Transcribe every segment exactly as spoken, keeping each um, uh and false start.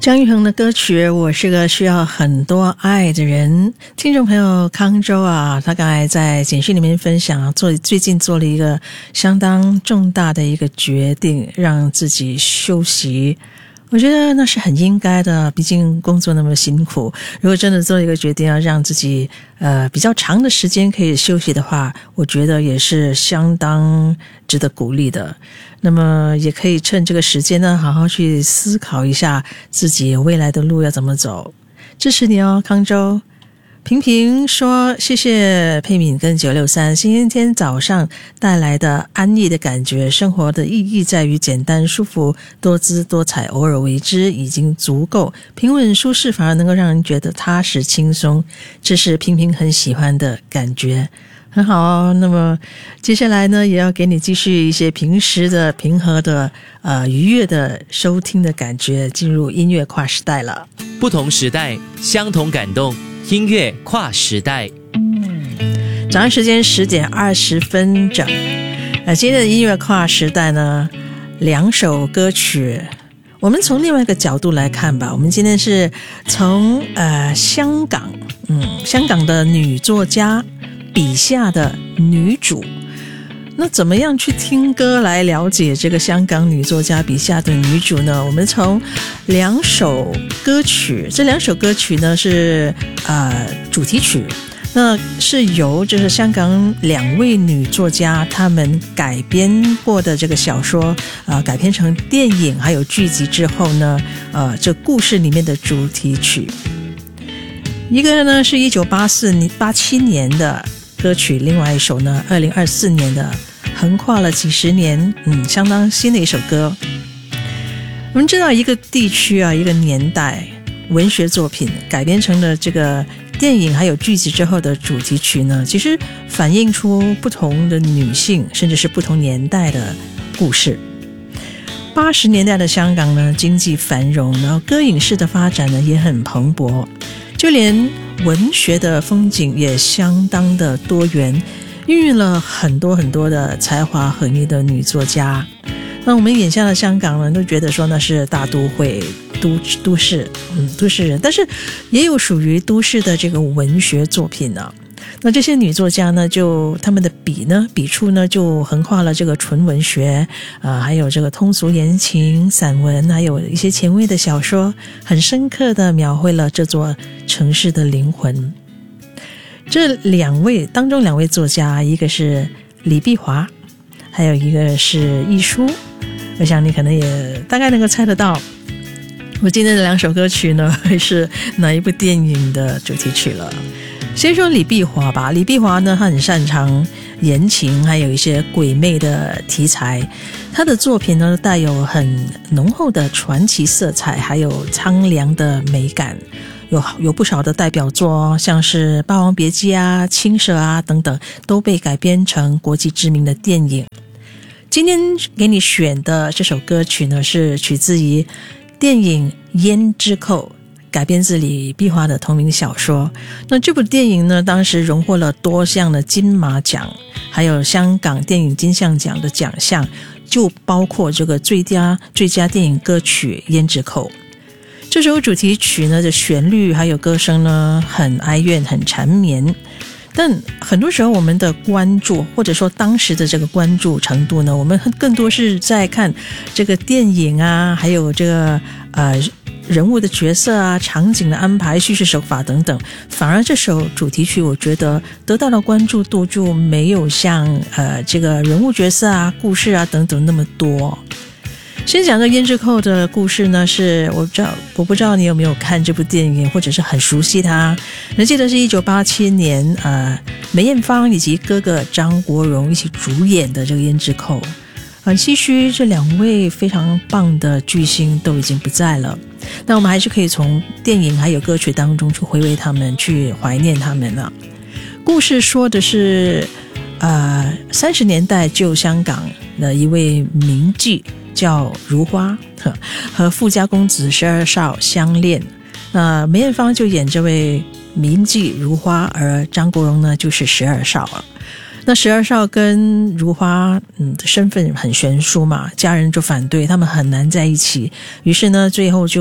张玉恒的歌曲《我是个需要很多爱的人》，听众朋友康州啊，他刚才在简讯里面分享，做最近做了一个相当重大的一个决定，让自己休息。我觉得那是很应该的，毕竟工作那么辛苦，如果真的做一个决定要让自己呃比较长的时间可以休息的话，我觉得也是相当值得鼓励的。那么也可以趁这个时间呢，好好去思考一下自己未来的路要怎么走。支持你哦，康州。平平说谢谢佩敏跟九六三星期天早上带来的安逸的感觉，生活的意义在于简单舒服，多姿多彩，偶尔为之已经足够，平稳舒适反而能够让人觉得踏实轻松，这是平平很喜欢的感觉。很好哦，那么接下来呢，也要给你继续一些平时的平和的呃愉悦的收听的感觉，进入音乐跨时代了。 不同时代，相同感动，音乐跨时代。 早上时间十点二十分整。呃，今天的音乐跨时代呢，两首歌曲，我们从另外一个角度来看吧。我们今天是从呃香港，嗯，香港的女作家笔下的女主，那怎么样去听歌来了解这个香港女作家笔下的女主呢？我们从两首歌曲，这两首歌曲呢是呃主题曲，那是由就是香港两位女作家她们改编过的这个小说呃改编成电影还有剧集之后呢，呃这故事里面的主题曲。一个呢是一九八四八七年的歌曲，另外一首呢二零二四年的，横跨了几十年，嗯，相当新的一首歌。我们知道一个地区啊，一个年代，文学作品改编成了这个电影还有剧集之后的主题曲呢，其实反映出不同的女性，甚至是不同年代的故事。八十年代的香港呢，经济繁荣，然后歌影视的发展呢也很蓬勃，就连文学的风景也相当的多元，孕育了很多很多的才华横溢的女作家。那我们眼下的香港人都觉得说那是大都会都都市，嗯，都市人，但是也有属于都市的这个文学作品呢。那这些女作家呢，就她们的笔呢笔触呢就横跨了这个纯文学啊、呃，还有这个通俗言情散文，还有一些前卫的小说，很深刻的描绘了这座城市的灵魂。这两位当中两位作家，一个是李碧华，还有一个是亦舒，我想你可能也大概能够猜得到我今天的两首歌曲呢会是哪一部电影的主题曲了。先说李碧华吧，李碧华呢，他很擅长言情，还有一些鬼魅的题材。他的作品呢，带有很浓厚的传奇色彩，还有苍凉的美感。有有不少的代表作，像是《霸王别姬》啊、《青蛇》啊等等，都被改编成国际知名的电影。今天给你选的这首歌曲呢，是取自于电影《胭脂扣》，改编自李碧华的同名小说。那这部电影呢，当时荣获了多项的金马奖，还有香港电影金像奖的奖项，就包括这个最佳最佳电影歌曲《胭脂扣》。这首主题曲呢的旋律还有歌声呢，很哀怨很缠绵，但很多时候我们的关注，或者说当时的这个关注程度呢，我们更多是在看这个电影啊，还有这个呃人物的角色啊、场景的安排、叙事手法等等，反而这首主题曲我觉得得到的关注度就没有像呃这个人物角色啊、故事啊等等那么多。先讲这胭脂扣的故事呢，是我不知道我不知道你有没有看这部电影，或者是很熟悉它。我记得是一九八七年呃梅艳芳以及哥哥张国荣一起主演的这个胭脂扣。很唏嘘，这两位非常棒的巨星都已经不在了，但我们还是可以从电影还有歌曲当中去回味他们，去怀念他们了。故事说的是呃三十年代旧香港的一位名妓叫如花，和富家公子十二少相恋。那梅艳芳就演这位名妓如花，而张国荣呢就是十二少了。那十二少跟如花嗯身份很悬殊嘛，家人就反对，他们很难在一起。于是呢，最后就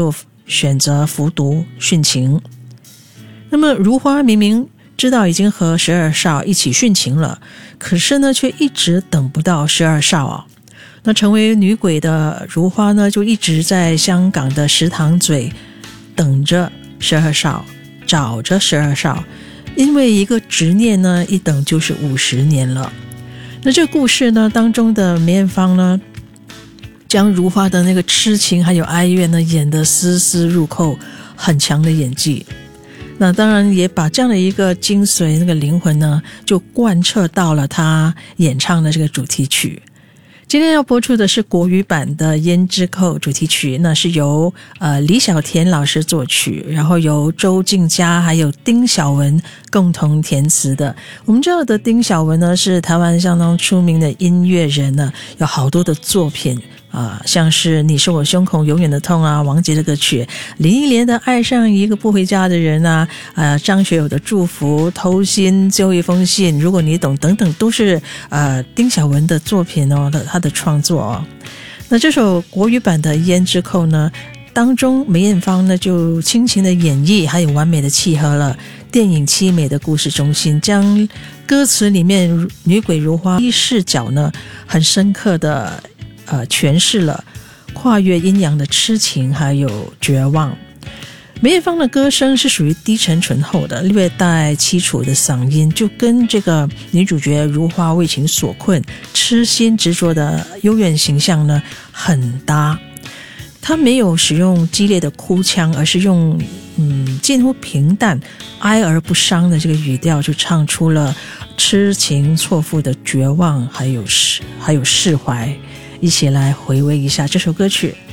选择服毒殉情。那么如花明明知道已经和十二少一起殉情了，可是呢却一直等不到十二少啊。那成为女鬼的如花呢，就一直在香港的石塘嘴等着十二少，找着十二少，因为一个执念呢，一等就是五十年了。那这个故事呢当中的梅艳芳呢，将如花的那个痴情还有哀怨呢演得丝丝入扣，很强的演技。那当然也把这样的一个精髓那个灵魂呢就贯彻到了他演唱的这个主题曲。今天要播出的是国语版的《胭脂扣》主题曲，那是由呃李小田老师作曲，然后由周静佳还有丁晓雯共同填词的。我们知道的丁晓雯呢是台湾相当出名的音乐人呢，有好多的作品啊、呃，像是你是我胸口永远的痛啊，王杰的歌曲，林忆莲的爱上一个不回家的人啊，呃，张学友的祝福，偷心，最后一封信，如果你懂等等，都是呃丁晓雯的作品哦，他的创作哦。那这首国语版的《胭脂扣》呢，当中梅艳芳呢就倾情的演绎，还有完美的契合了电影凄美的故事中心，将歌词里面女鬼如花一视角呢很深刻的呃，诠释了跨越阴阳的痴情还有绝望。梅艳芳的歌声是属于低沉醇厚的，略带凄楚的嗓音，就跟这个女主角如花为情所困、痴心执着的幽怨形象呢很搭。她没有使用激烈的哭腔，而是用嗯近乎平淡、哀而不伤的这个语调，就唱出了痴情错付的绝望，还有释还有释怀。一起来回味一下这首歌曲。